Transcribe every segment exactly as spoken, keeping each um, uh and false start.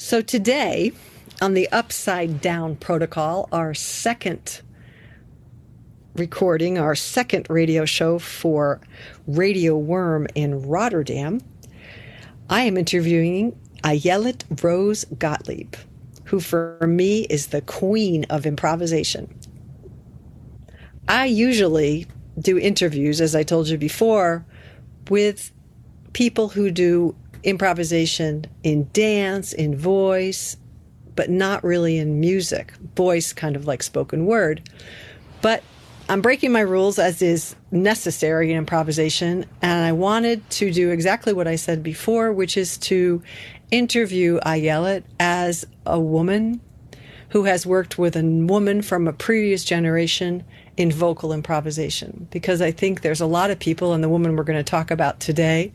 So today, on the Upside Down Protocol, our second recording, our second radio show for Radio Worm in Rotterdam, I am interviewing Ayelet Rose Gottlieb, who for me is the queen of improvisation. I usually do interviews, as I told you before, with people who do improvisation in dance, in voice, but not really in music. Voice kind of like spoken word. But I'm breaking my rules, as is necessary in improvisation, and I wanted to do exactly what I said before, which is to interview Ayelet as a woman who has worked with a woman from a previous generation in vocal improvisation. Because I think there's a lot of people, and the woman we're going to talk about today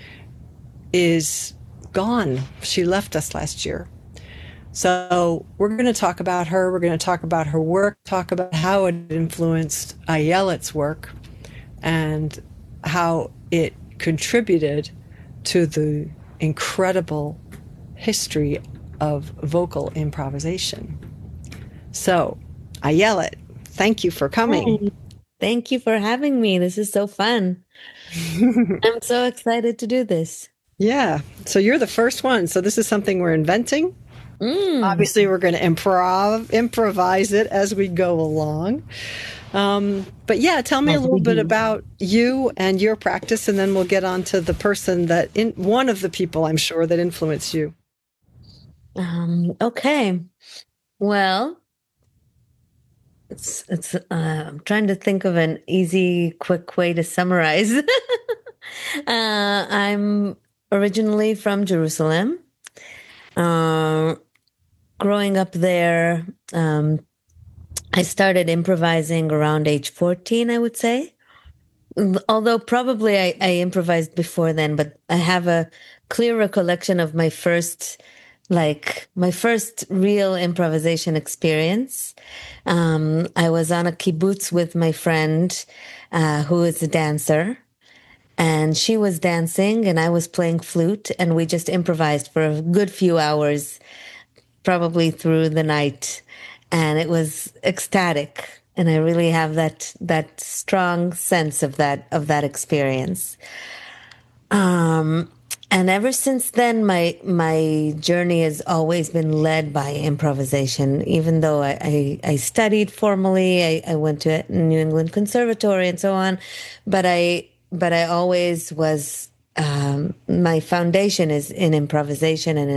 is gone. She left us last year. So we're going to talk about her. We're going to talk about her work, talk about how it influenced Ayelet's work and how it contributed to the incredible history of vocal improvisation. So, Ayelet, thank you for coming. Hi. Thank you for having me. This is so fun. I'm so excited to do this. Yeah. So you're the first one. So this is something we're inventing. Mm. Obviously, we're going to improv, improvise it as we go along. Um, but yeah, tell me a little bit about you and your practice, and then we'll get on to the person that, in, one of the people I'm sure that influenced you. Um, okay. Well, it's, it's, uh, I'm trying to think of an easy, quick way to summarize. uh, I'm originally from Jerusalem. Uh, growing up there, um, I started improvising around age fourteen, I would say. Although probably I, I improvised before then, but I have a clear recollection of my first, like my first real improvisation experience. Um, I was on a kibbutz with my friend, uh, who is a dancer. And she was dancing and I was playing flute, and we just improvised for a good few hours, probably through the night. And it was ecstatic. And I really have that, that strong sense of that, of that experience. Um, and ever since then, my, my journey has always been led by improvisation. Even though I, I, I studied formally, I, I went to New England Conservatory and so on, but I, But I always was, um, my foundation is in improvisation and